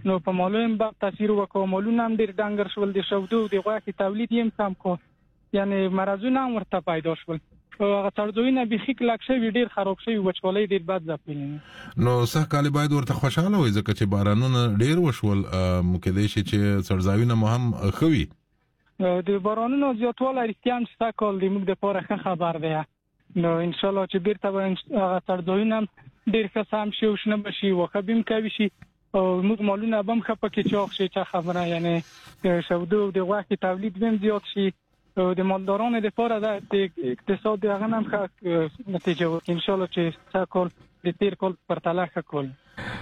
نو په مالونو هم به تاثیر وکړ، مالونه هم ډېر ډنګر شول، د شودو د غوښې تولید یې هم کم کړ، یعنی مرضونه هم ورته پیدا شول. هغه څړځایونه بیخي کلک شوي، ډېر خراب شوي، وچکالۍ ډېر بد ځپلي. نو سږکال باید ورته خوشحاله وي ځکه چې بارانونه ډېر وشول، کېدای شي چې څړځایونه مو هم ښه وي. د بارانونو زیاتوالی رښتیا هم سږکال د موږ دپاره ښه خبر دی. نو انشاءالله چې بیرته به هغه څړځایونه هم ډېر ښه سم شي او شنه به شي، واښه به هم قوي شي او موږ مالونه به هم ښه پکې چاق شي. څه خبره، یعنې شودو او د غوښې تولید به هم زیات شي او د مالدارانو دپاره د اقتصاد د هغه نه هم ښه نتیجه وکړي انشاءالله چې سږکال د تېر کال په پرتله ښه کال.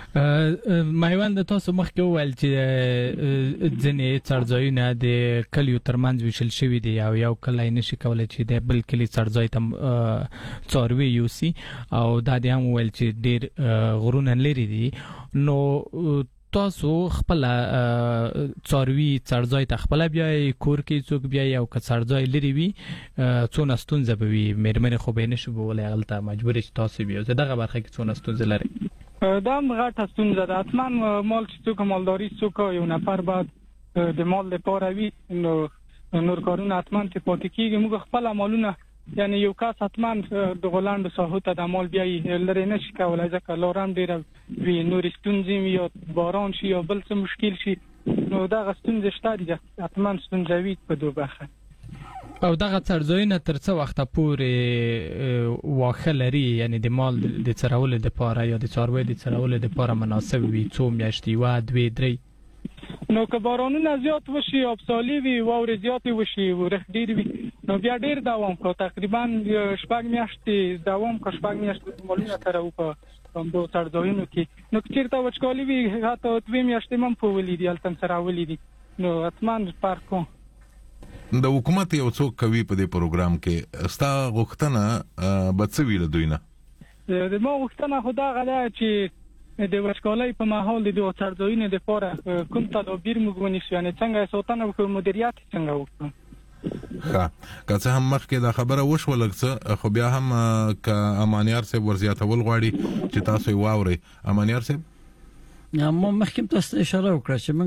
میوند، تاسو مخکې وویل چې ځینې څړځایونه د کلیو ترمنځ ویشل شوي دي او یو کلی نشي کولی چې د بل کلي څړځای ته څاروي یوسي، او دا دې هم وویل چې ډېر غرونه لرې دي. نو تاسو خپل څاروي څړځای ته خپل بیاي، کور کې څوک بیاي، او که څړځای لري وي څونه ستونزه به وي؟ مېرمنې خو به یې نشي کولی هلته مجبورې چې تاسو بیاوسئ. دغه برخه کې څونه ستونزه لري؟ دا هم غټه ستونزه ده. حتما مال چې څوک مالداري څوک یو نفر باید د مال لپاره وي، نو نور کارونه حتما چې پاتې کېږي. موږ خپل مالونه یعنی یو کس حتما د غلاندو ساحو ته د مال بیایي، لرې نشي کولی ځکه لاره هم ډېره وي، نورې ستونزې وي، یا باران شي یا بل څه مشکل شي، نو دغه ستونزې شته دي، حتما ستونزه وي په دو برخه. او دغه څړځایونه تر څه وخته پورې واښه لري، یعنی د مال د څرولو دپاره یا د څارویو د څرولو دپاره مناسب وي؟ څو میاشتې، 1 2 3؟ نو که بارانونه زیات وشي، آبسالي وي، واورې زیاتې وشي، ورښت ډېر وي، نو بیا ډېر دوام کوي، تقریبا 6 میاشتې دوام کوي، 6 میاشتې مالونه سره وکړو په همدو څړځایونو کې. نو که چېرته وچکالي وي حتی 2 میاشتې هم په ولي دي، هلته هم سره ولي دي، نو حتما فرق کوي. د حکومت یو څوک کوي په دې پروګرام کې، ستا غوښتنه به څه وي له دوی نه؟ د ما غوښتنه خو دغه ده چې د وچکالۍ په مهال د دغو څړځایونو دپاره کوم تدابیر موږ ونیسو، یعنې څنګه یې ساتنه وکړو، مدیریت یې څنګه وکړو. ښه، که څه هم مخکې دا خبره وشوه لږ څه، خو بیا هم که امانیار صاحب ورزیاتول غواړي چې تاسو یې واورئ. امانیار صاحب، ما مخکې تاسو اشاره وکړه چې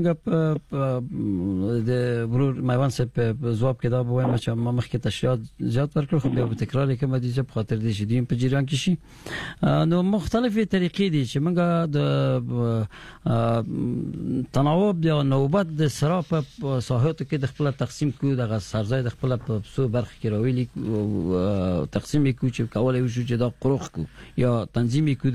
موږ د برور میوند صاحب په ځواب کې دا وایم چې ما مخکې تشریحات زیات ورکړل، خو بیا په تکرار کې مدیجه په خاطر دې شدیم په جریان کې شي. نو مختلفې طریقې دي چې موږ د تناوب یا نوبت د سرا په ساحاتو کې د خپل تقسیم کوو، د سرځای د خپل په څو برخه کې راویلي تقسیم کوو چې کولای شو چې دا قروخ کو یا تنظیم کو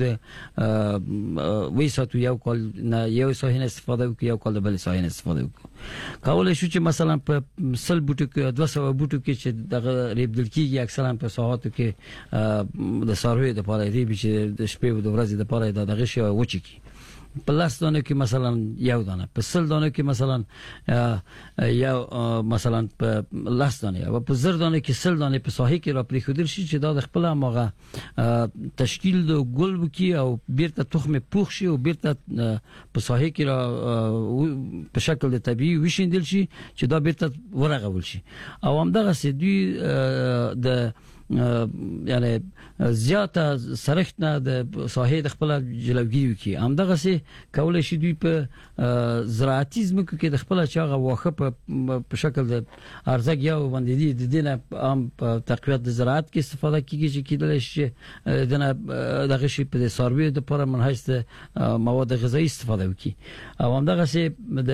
د ویساتو یو کال نه یو ساحه استفاده وکړي، یو کال د بل ساحه استفاده وکړي. کولای شو چې مثلا په 100 بوټو کې 200 بوټو کې چې دغه ریبدل کېږي اکثرا په ساحاتو کې د ساروي د پاره ریبي چې د شپې او د ورځې د پاره دغه شی وچی کی. په لاس دانه کې مثلا یو دانه، په 100 دانه کې مثلا یو مثلا په لاس دانه او په 1000 دانه کې 100 دانه په ساحه کې را پرې خودل شي چې دا د خپل ماغه تشکیل د ګل وکي او بیرته تخم پوخ شي او بیرته په ساحه کې را په شکل د طبيعي وشیندل شي چې دا بیرته ورغول شي. او همدغه سدي د یعنی زیاته سرښتنه د ساحې د خپل جلوګي وکي. همدغه سي کولای شي دوی په زراعتي ځمکو کې د خپل چاغه واخه په شکل د ارزګ یا باندې دي د دینه عام په تقویت د زراعت کې استفاده کیږي چې کېدل شي دنه دغه شي په ساروي د لپاره منحص د مواد غذایی استفاده وکي. او همدغه سي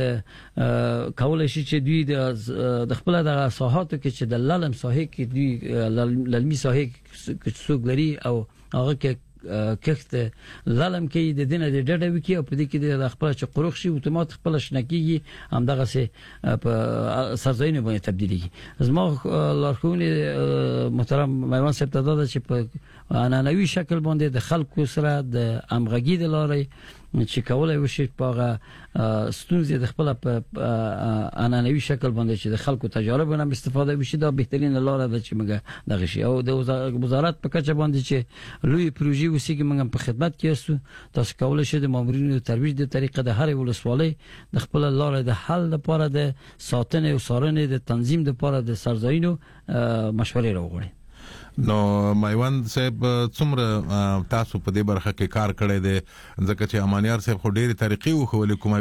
د کولای شي چې دوی د خپل د ساحاتو کې چې د لالم ساحې کې دوی علمي ساحه کې څوک لري او هغه کې کښت لالم کې د دینه د ډډه وکي او په دې کې د خپل چې قروخ شي اتومات خپل شنکیږي، همدغه سي په سرځایونه باندې تبدیليږي. زما لارښوونې محترم میوند صاحب ته دا چې په انانوي شکل باندې د خلکو سره د امغږي د لارې چې کولای وشي په ستونزې د خپل په انانوي شکل باندې چې د خلکو تجارب نه استفاده وشي، دا بهترین لار ده چې موږ دغه شي. او د وزارت په کچه باندې چې لوی پروژې وسیږي موږ په خدمت کې یو، تاسو کولای شئ د مامورینو ترویج د طریقه د هر ولسوالۍ د خپل لار د حل لپاره د ساتنې او څارنې د تنظیم لپاره د سرځایونو مشورې راوړي. نو میوند صاحب څومره تاسو په دې برخه کې کار کړی دی؟ ځکه چې امانیار صاحب خو ډېری طریقې وښولې، کومه